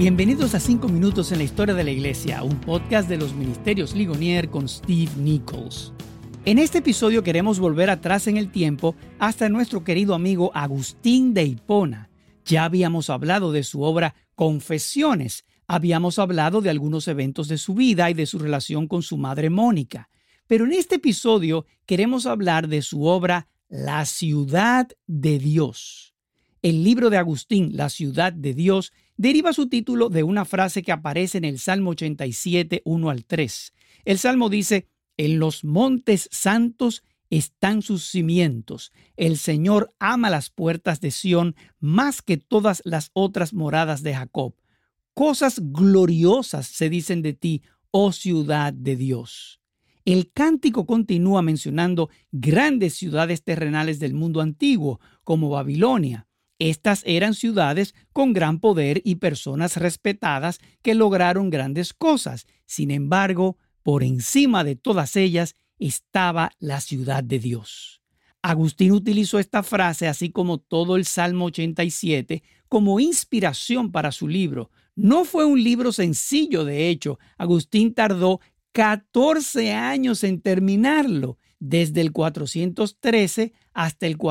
Bienvenidos a 5 minutos en la historia de la iglesia, un podcast de los Ministerios Ligonier con Steve Nichols. En este episodio queremos volver atrás en el tiempo hasta nuestro querido amigo Agustín de Hipona. Ya habíamos hablado de su obra Confesiones, habíamos hablado de algunos eventos de su vida y de su relación con su madre Mónica. Pero en este episodio queremos hablar de su obra La Ciudad de Dios. El libro de Agustín, La Ciudad de Dios, deriva su título de una frase que aparece en el Salmo 87, 1 al 3. El Salmo dice: «En los montes santos están sus cimientos. El Señor ama las puertas de Sión más que todas las otras moradas de Jacob. Cosas gloriosas se dicen de ti, oh ciudad de Dios». El cántico continúa mencionando grandes ciudades terrenales del mundo antiguo, como Babilonia. Estas eran ciudades con gran poder y personas respetadas que lograron grandes cosas. Sin embargo, por encima de todas ellas estaba la ciudad de Dios. Agustín utilizó esta frase, así como todo el Salmo 87, como inspiración para su libro. No fue un libro sencillo, de hecho. Agustín tardó 14 años en terminarlo, desde el 413 hasta el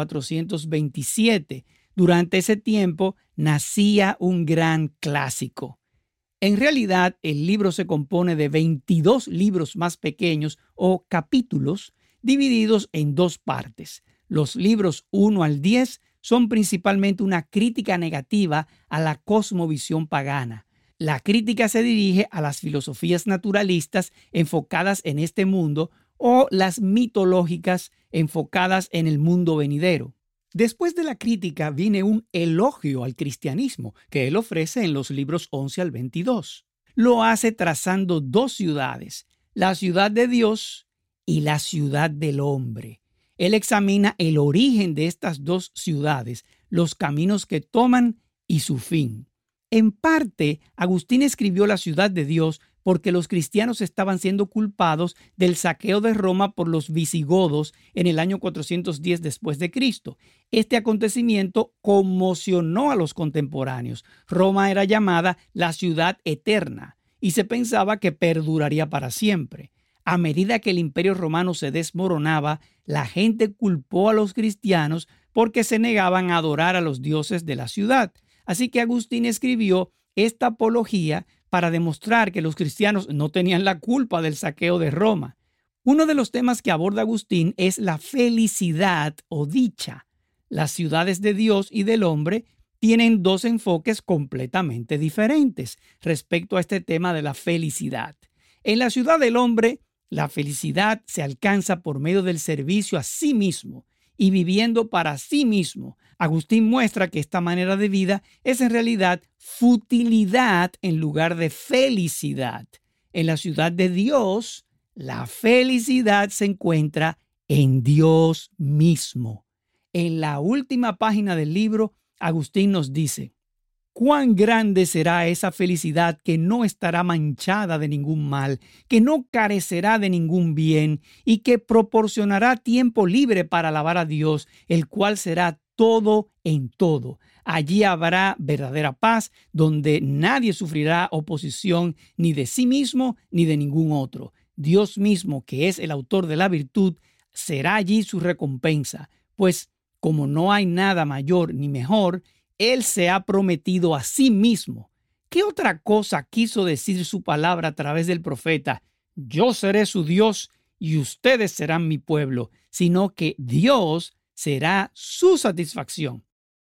427. Durante ese tiempo nacía un gran clásico. En realidad, el libro se compone de 22 libros más pequeños o capítulos divididos en dos partes. Los libros 1 al 10 son principalmente una crítica negativa a la cosmovisión pagana. La crítica se dirige a las filosofías naturalistas enfocadas en este mundo o las mitológicas enfocadas en el mundo venidero. Después de la crítica viene un elogio al cristianismo que él ofrece en los libros 11 al 22. Lo hace trazando dos ciudades, la ciudad de Dios y la ciudad del hombre. Él examina el origen de estas dos ciudades, los caminos que toman y su fin. En parte, Agustín escribió La Ciudad de Dios porque los cristianos estaban siendo culpados del saqueo de Roma por los visigodos en el año 410 después de Cristo. Este acontecimiento conmocionó a los contemporáneos. Roma era llamada la ciudad eterna y se pensaba que perduraría para siempre. A medida que el imperio romano se desmoronaba, la gente culpó a los cristianos porque se negaban a adorar a los dioses de la ciudad. Así que Agustín escribió esta apología para demostrar que los cristianos no tenían la culpa del saqueo de Roma. Uno de los temas que aborda Agustín es la felicidad o dicha. Las ciudades de Dios y del hombre tienen dos enfoques completamente diferentes respecto a este tema de la felicidad. En la ciudad del hombre, la felicidad se alcanza por medio del servicio a sí mismo y viviendo para sí mismo. Agustín muestra que esta manera de vida es en realidad futilidad en lugar de felicidad. En la ciudad de Dios, la felicidad se encuentra en Dios mismo. En la última página del libro, Agustín nos dice: «Cuán grande será esa felicidad que no estará manchada de ningún mal, que no carecerá de ningún bien y que proporcionará tiempo libre para alabar a Dios, el cual será todo en todo. Allí habrá verdadera paz, donde nadie sufrirá oposición ni de sí mismo ni de ningún otro. Dios mismo, que es el autor de la virtud, será allí su recompensa, pues como no hay nada mayor ni mejor, Él se ha prometido a sí mismo». ¿Qué otra cosa quiso decir su palabra a través del profeta? «Yo seré su Dios y ustedes serán mi pueblo», sino que Dios será su satisfacción.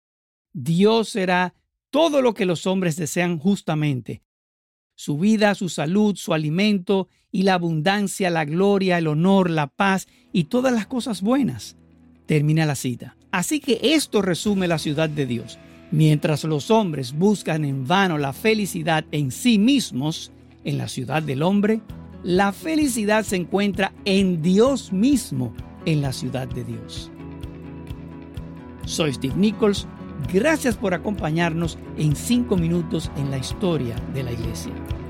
Dios será todo lo que los hombres desean justamente. Su vida, su salud, su alimento y la abundancia, la gloria, el honor, la paz y todas las cosas buenas. Termina la cita. Así que esto resume la ciudad de Dios. Mientras los hombres buscan en vano la felicidad en sí mismos, en la ciudad del hombre, la felicidad se encuentra en Dios mismo, en la ciudad de Dios. Soy Steve Nichols. Gracias por acompañarnos en 5 minutos en la historia de la iglesia.